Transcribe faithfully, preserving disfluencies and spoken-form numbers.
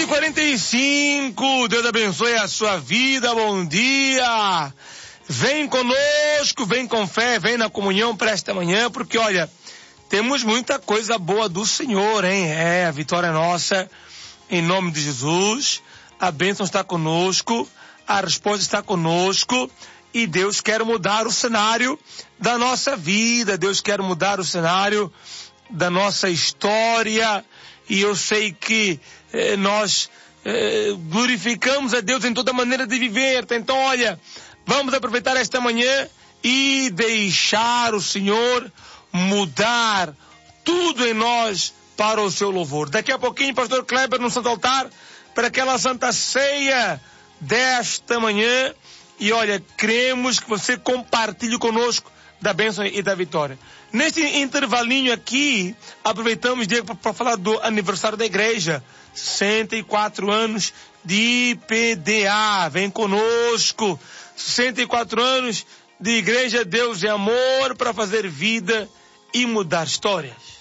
e quarenta e cinco, Deus abençoe a sua vida, bom dia. Vem conosco, vem com fé, vem na comunhão para esta manhã, porque olha, temos muita coisa boa do Senhor, hein? É, a vitória é nossa, em nome de Jesus. A bênção está conosco, a resposta está conosco e Deus quer mudar o cenário da nossa vida, Deus quer mudar o cenário da nossa história e eu sei que eh, nós eh, glorificamos a Deus em toda maneira de viver. Então olha, vamos aproveitar esta manhã e deixar o Senhor mudar tudo em nós para o seu louvor. Daqui a pouquinho, pastor Kleber no Santo Altar, para aquela Santa Ceia desta manhã. E olha, queremos que você compartilhe conosco da bênção e da vitória. Neste intervalinho aqui, aproveitamos, Diego, para falar do aniversário da igreja. sessenta e quatro anos de I P D A. Vem conosco. sessenta e quatro anos de Igreja Deus e Amor para fazer vida e mudar histórias.